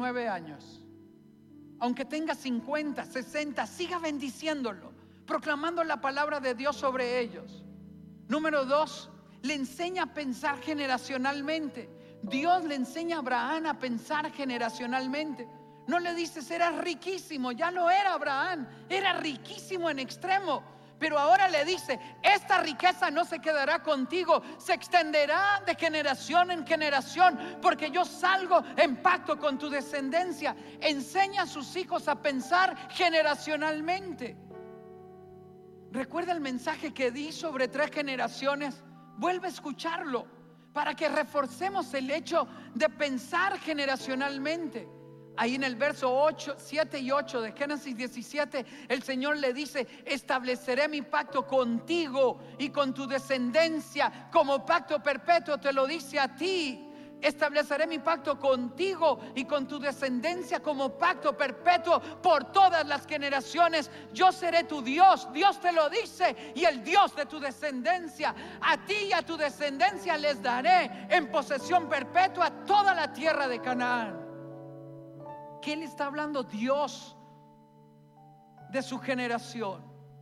99 años, aunque tenga 50, 60, siga bendiciéndolo, proclamando la palabra de Dios sobre ellos. Número 2, le enseña a pensar generacionalmente. Dios le enseña a Abraham a pensar generacionalmente. No le dices: eras riquísimo. Ya lo era Abraham, era riquísimo en extremo. Pero ahora le dice: esta riqueza no se quedará contigo, se extenderá de generación en generación, porque yo salgo en pacto con tu descendencia. Enseña a sus hijos a pensar generacionalmente. Recuerda el mensaje que di sobre 3 generaciones. Vuelve a escucharlo para que reforcemos el hecho de pensar generacionalmente. Ahí en el verso 8, 7 y 8 de Génesis 17, el Señor le dice: estableceré mi pacto contigo y con tu descendencia como pacto perpetuo. Te lo dice a ti. Estableceré mi pacto contigo y con tu descendencia como pacto perpetuo por todas las generaciones. Yo seré tu Dios. Dios te lo dice. Y el Dios de tu descendencia. A ti y a tu descendencia les daré en posesión perpetua toda la tierra de Canaán. ¿Qué le está hablando Dios de su generación?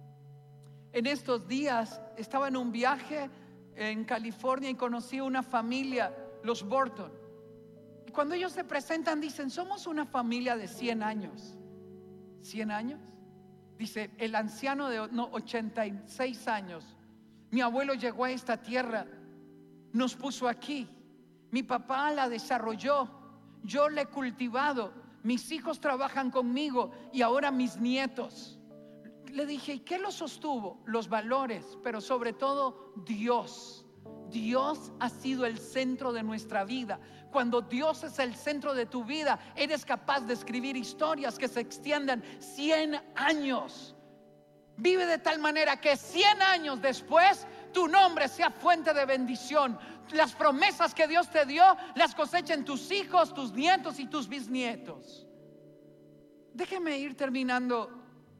En estos días estaba en un viaje en California y conocí una familia, los Burton. Y cuando ellos se presentan dicen: somos una familia de 100 años. ¿100 años? Dice el anciano de 86 años: mi abuelo llegó a esta tierra, nos puso aquí, mi papá la desarrolló, yo la he cultivado, mis hijos trabajan conmigo y ahora mis nietos. Le dije: ¿y qué los sostuvo? Los valores, pero sobre todo Dios. Dios ha sido el centro de nuestra vida. Cuando Dios es el centro de tu vida, eres capaz de escribir historias que se extiendan 100 años. Vive de tal manera que 100 años después tu nombre sea fuente de bendición. Las promesas que Dios te dio las cosechen tus hijos, tus nietos y tus bisnietos. Déjeme ir terminando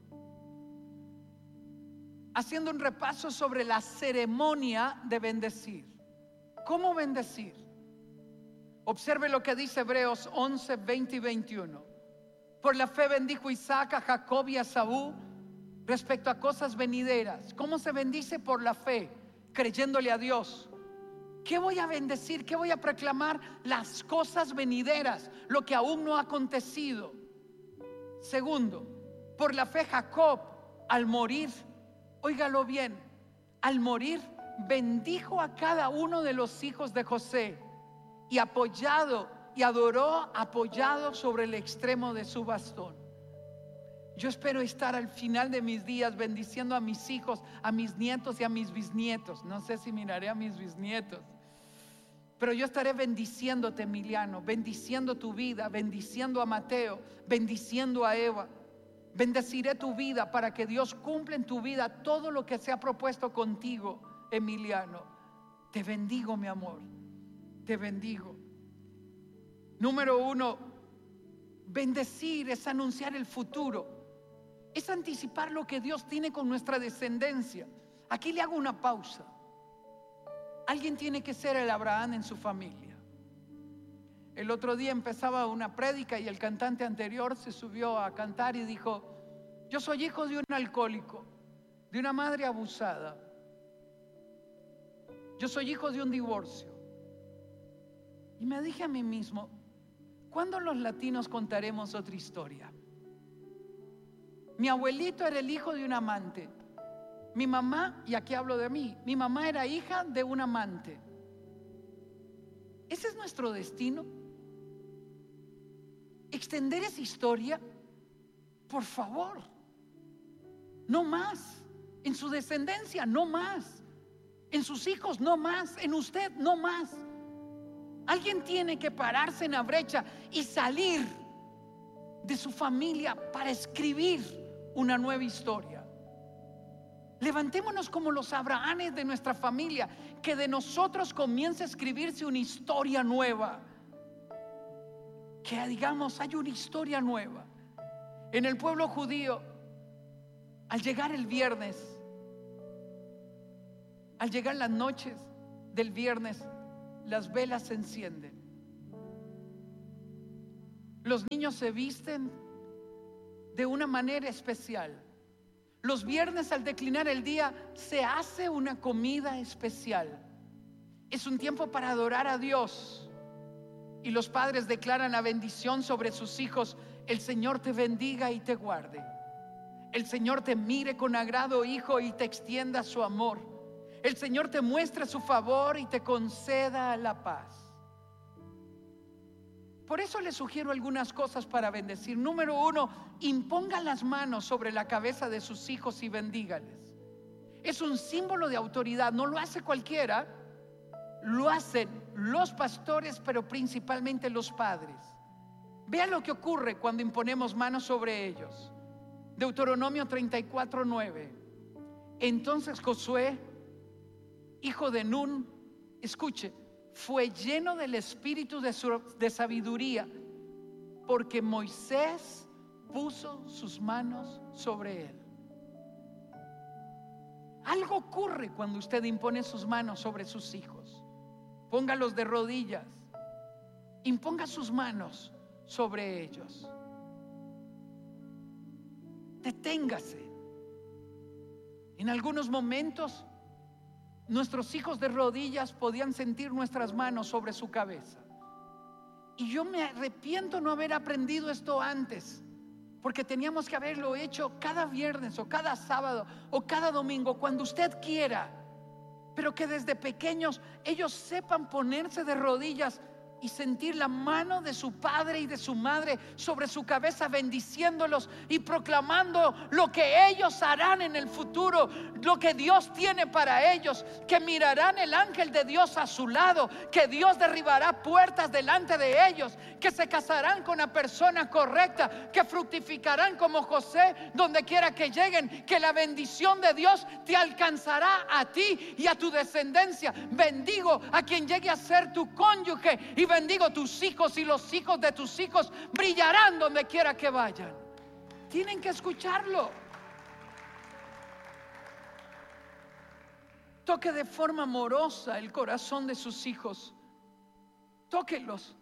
haciendo un repaso sobre la ceremonia de bendecir. ¿Cómo bendecir? Observe lo que dice Hebreos 11, 20 y 21. Por la fe bendijo Isaac a Jacob y a Esaú respecto a cosas venideras. ¿Cómo se bendice? Por la fe, creyéndole a Dios. ¿Qué voy a bendecir? ¿Qué voy a proclamar? Las cosas venideras, lo que aún no ha acontecido. Segundo, por la fe Jacob al morir, óigalo bien, al morir bendijo a cada uno de los hijos de José y adoró apoyado sobre el extremo de su bastón. Yo espero estar al final de mis días bendiciendo a mis hijos, a mis nietos y a mis bisnietos. No sé si miraré a mis bisnietos, pero yo estaré bendiciéndote, Emiliano, bendiciendo tu vida, bendiciendo a Mateo, bendiciendo a Eva. Bendeciré tu vida para que Dios cumpla en tu vida todo lo que se ha propuesto contigo, Emiliano. Te bendigo, mi amor, te bendigo. Número 1, bendecir es anunciar el futuro. Es anticipar lo que Dios tiene con nuestra descendencia. Aquí le hago una pausa. Alguien tiene que ser el Abraham en su familia. El otro día empezaba una prédica y el cantante anterior se subió a cantar y dijo: yo soy hijo de un alcohólico, de una madre abusada. Yo soy hijo de un divorcio. Y me dije a mí mismo: ¿cuándo los latinos contaremos otra historia? Mi abuelito era el hijo de un amante. Mi mamá, y aquí hablo de mí, mi mamá era hija de un amante. ¿Ese es nuestro destino? ¿Extender esa historia? Por favor, no más. En su descendencia, no más. En sus hijos, no más. En usted, no más. Alguien tiene que pararse en la brecha y salir de su familia para escribir una nueva historia. Levantémonos como los Abrahames de nuestra familia, que de nosotros comience a escribirse una historia nueva. Que digamos, hay una historia nueva. En el pueblo judío, al llegar el viernes, al llegar las noches del viernes, las velas se encienden. Los niños se visten de una manera especial. Los viernes, al declinar el día, se hace una comida especial. Es un tiempo para adorar a Dios. Y los padres declaran la bendición sobre sus hijos. El Señor te bendiga y te guarde. El Señor te mire con agrado, hijo, y te extienda su amor. El Señor te muestre su favor y te conceda la paz. Por eso les sugiero algunas cosas para bendecir. Número 1, impongan las manos sobre la cabeza de sus hijos y bendígales. Es un símbolo de autoridad, no lo hace cualquiera, lo hacen los pastores, pero principalmente los padres. Vea lo que ocurre cuando imponemos manos sobre ellos. Deuteronomio 34:9. Entonces Josué, hijo de Nun, escuche, fue lleno del espíritu de sabiduría, porque Moisés puso sus manos sobre él. Algo ocurre cuando usted impone sus manos sobre sus hijos. Póngalos de rodillas, imponga sus manos sobre ellos. Deténgase. En algunos momentos nuestros hijos de rodillas podían sentir nuestras manos sobre su cabeza. Y yo me arrepiento no haber aprendido esto antes, porque teníamos que haberlo hecho cada viernes o cada sábado o cada domingo, cuando usted quiera. Pero que desde pequeños ellos sepan ponerse de rodillas y sentir la mano de su padre y de su madre sobre su cabeza, bendiciéndolos y proclamando lo que ellos harán en el futuro, lo que Dios tiene para ellos, que mirarán el ángel de Dios a su lado, que Dios derribará puertas delante de ellos, que se casarán con la persona correcta, que fructificarán como José donde quiera que lleguen, que la bendición de Dios te alcanzará a ti y a tu descendencia. Bendigo a quien llegue a ser tu cónyuge y bendigo tus hijos, y los hijos de tus hijos brillarán donde quiera que vayan. Tienen que escucharlo. Toque de forma amorosa el corazón de sus hijos. Tóquelos.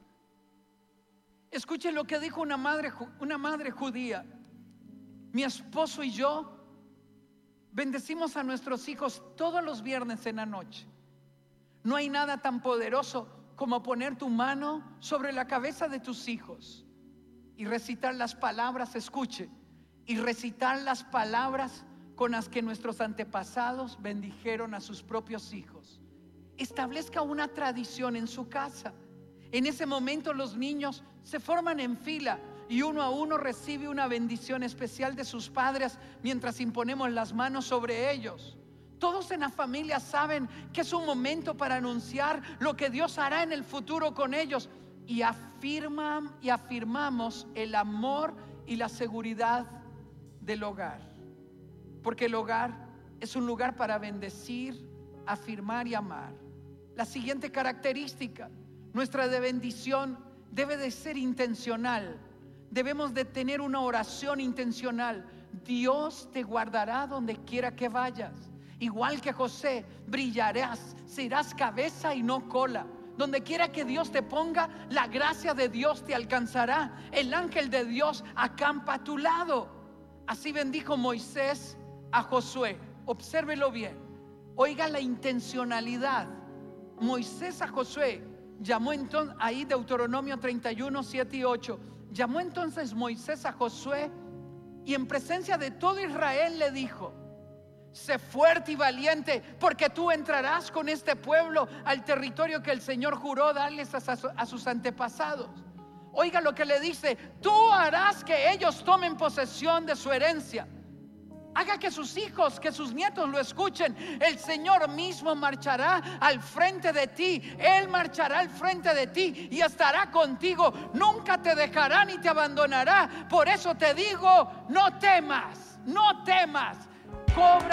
Escuchen lo que dijo una madre judía. Mi esposo y yo bendecimos a nuestros hijos todos los viernes en la noche. No hay nada tan poderoso como poner tu mano sobre la cabeza de tus hijos y recitar las palabras, escuche, y recitar las palabras con las que nuestros antepasados bendijeron a sus propios hijos. Establezca una tradición en su casa. En ese momento los niños se forman en fila y uno a uno recibe una bendición especial de sus padres mientras imponemos las manos sobre ellos. Todos en la familia saben que es un momento para anunciar lo que Dios hará en el futuro con ellos, y afirmamos el amor y la seguridad del hogar, porque el hogar es un lugar para bendecir, afirmar y amar. La siguiente característica, nuestra de bendición debe de ser intencional. Debemos de tener una oración intencional. Dios te guardará donde quiera que vayas. Igual que José, brillarás, serás cabeza y no cola. Donde quiera que Dios te ponga, la gracia de Dios te alcanzará. El ángel de Dios acampa a tu lado. Así bendijo Moisés a Josué. Obsérvelo bien. Oiga la intencionalidad. Moisés a Josué llamó entonces, ahí Deuteronomio 31, 7 y 8. Llamó entonces Moisés a Josué y en presencia de todo Israel le dijo: sé fuerte y valiente, porque tú entrarás con este pueblo al territorio que el Señor juró darles a sus antepasados. Oiga lo que le dice: tú harás que ellos tomen posesión de su herencia. Haga que sus hijos, que sus nietos lo escuchen. El Señor mismo marchará al frente de ti. Él marchará al frente de ti y estará contigo. Nunca te dejará ni te abandonará. Por eso te digo, no temas, no temas. Cobra